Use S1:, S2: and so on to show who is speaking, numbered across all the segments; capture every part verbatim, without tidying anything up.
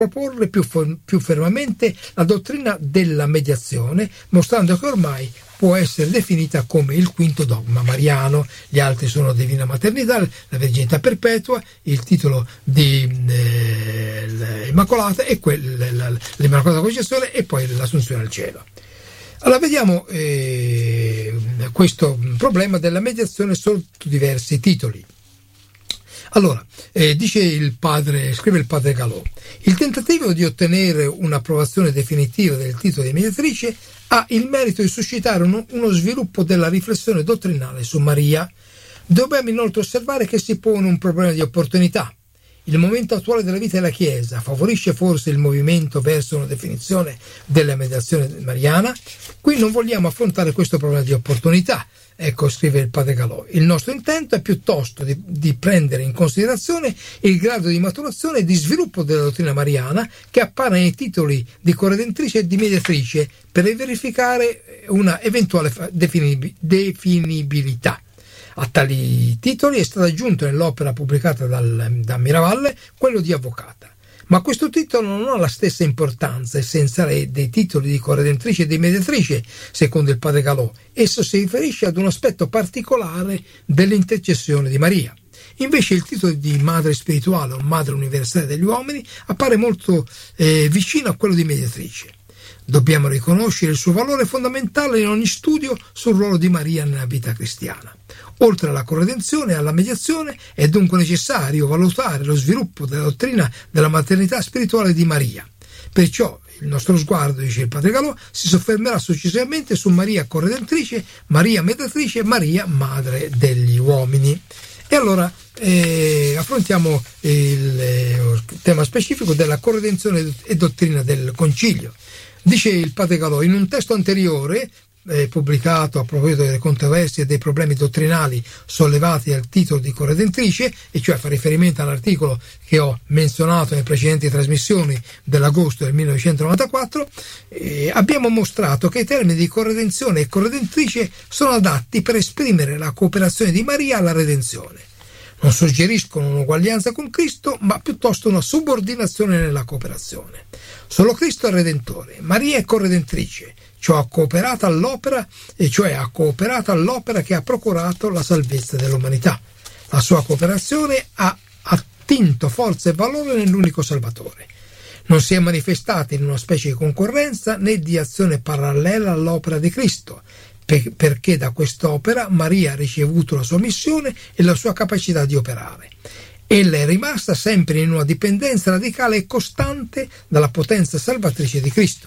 S1: proporre più, più fermamente la dottrina della mediazione, mostrando che ormai può essere definita come il quinto dogma mariano. Gli altri sono Divina Maternità, la Verginità Perpetua, il titolo di eh, Immacolata e quel, la, l'Immacolata Concezione e poi l'Assunzione al cielo. Allora vediamo eh, questo problema della mediazione sotto diversi titoli. Allora, eh, dice il padre, scrive il padre Galò, il tentativo di ottenere un'approvazione definitiva del titolo di mediatrice ha il merito di suscitare uno, uno sviluppo della riflessione dottrinale su Maria. Dobbiamo inoltre osservare che si pone un problema di opportunità. Il momento attuale della vita della Chiesa favorisce forse il movimento verso una definizione della mediazione mariana? Qui non vogliamo affrontare questo problema di opportunità. Ecco, scrive il padre Galò, il nostro intento è piuttosto di, di prendere in considerazione il grado di maturazione e di sviluppo della dottrina mariana che appare nei titoli di corredentrice e di mediatrice per verificare una eventuale definibi- definibilità. A tali titoli è stato aggiunto nell'opera pubblicata dal, da Miravalle quello di avvocata. Ma questo titolo non ha la stessa importanza essenziale dei titoli di corredentrice e di mediatrice, secondo il padre Galò. Esso si riferisce ad un aspetto particolare dell'intercessione di Maria. Invece il titolo di madre spirituale o madre universale degli uomini appare molto eh, vicino a quello di mediatrice. Dobbiamo riconoscere il suo valore fondamentale in ogni studio sul ruolo di Maria nella vita cristiana. Oltre alla corredenzione e alla mediazione è dunque necessario valutare lo sviluppo della dottrina della maternità spirituale di Maria. Perciò il nostro sguardo, dice il padre Galò, si soffermerà successivamente su Maria corredentrice, Maria mediatrice e Maria madre degli uomini. E allora eh, affrontiamo il, il tema specifico della corredenzione e dottrina del concilio. Dice il padre Galò, in un testo anteriore eh, pubblicato a proposito delle controversie e dei problemi dottrinali sollevati al titolo di corredentrice, e cioè fa riferimento all'articolo che ho menzionato nelle precedenti trasmissioni dell'agosto del millenovecentonovantaquattro, eh, abbiamo mostrato che i termini di corredenzione e corredentrice sono adatti per esprimere la cooperazione di Maria alla redenzione. Non suggeriscono un'uguaglianza con Cristo, ma piuttosto una subordinazione nella cooperazione. Solo Cristo è Redentore, Maria è corredentrice, cioè ha cooperato all'opera, e cioè ha cooperato all'opera che ha procurato la salvezza dell'umanità. La sua cooperazione ha attinto forza e valore nell'unico Salvatore. Non si è manifestata in una specie di concorrenza né di azione parallela all'opera di Cristo, perché da quest'opera Maria ha ricevuto la sua missione e la sua capacità di operare. Ella è rimasta sempre in una dipendenza radicale e costante dalla potenza salvatrice di Cristo.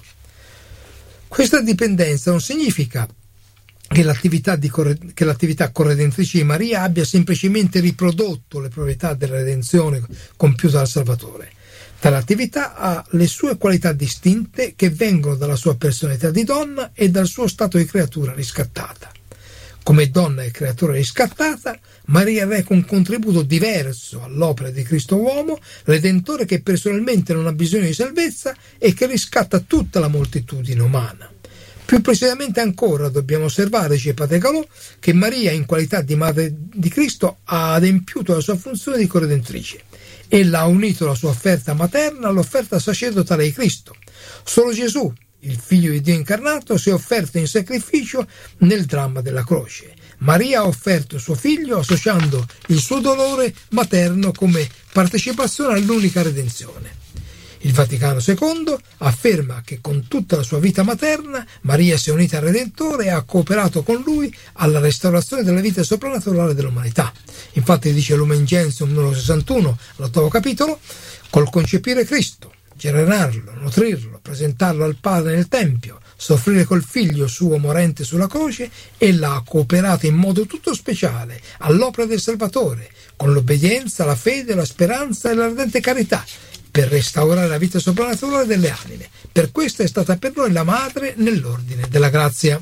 S1: Questa dipendenza non significa che l'attività, di corre- che l'attività corredentrice di Maria abbia semplicemente riprodotto le proprietà della redenzione compiuta dal Salvatore. Tale attività ha le sue qualità distinte che vengono dalla sua personalità di donna e dal suo stato di creatura riscattata. Come donna e creatura riscattata, Maria reca un contributo diverso all'opera di Cristo uomo, Redentore che personalmente non ha bisogno di salvezza e che riscatta tutta la moltitudine umana. Più precisamente ancora dobbiamo osservare, dice Padre Galò, che Maria in qualità di madre di Cristo ha adempiuto la sua funzione di corredentrice. Ella ha unito la sua offerta materna all'offerta sacerdotale di Cristo. Solo Gesù, il Figlio di Dio incarnato, si è offerto in sacrificio nel dramma della croce. Maria ha offerto suo figlio associando il suo dolore materno come partecipazione all'unica redenzione. Il Vaticano secondo afferma che con tutta la sua vita materna Maria si è unita al Redentore e ha cooperato con lui alla restaurazione della vita soprannaturale dell'umanità. Infatti dice Lumen Gentium numero sessantuno, all'ottavo capitolo, col concepire Cristo, generarlo, nutrirlo, presentarlo al Padre nel Tempio, soffrire col Figlio suo morente sulla croce, ella ha cooperato in modo tutto speciale all'opera del Salvatore, con l'obbedienza, la fede, la speranza e l'ardente carità, per restaurare la vita soprannaturale delle anime. Per questo è stata per noi la madre nell'ordine della grazia.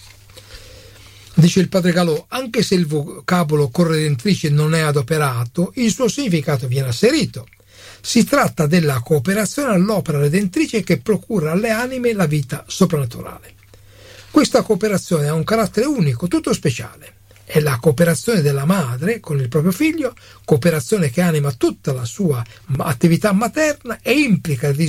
S1: Dice il padre Galò, anche se il vocabolo corredentrice non è adoperato, il suo significato viene asserito. Si tratta della cooperazione all'opera redentrice che procura alle anime la vita soprannaturale. Questa cooperazione ha un carattere unico, tutto speciale. è la cooperazione della madre con il proprio figlio, cooperazione che anima tutta la sua attività materna e implica il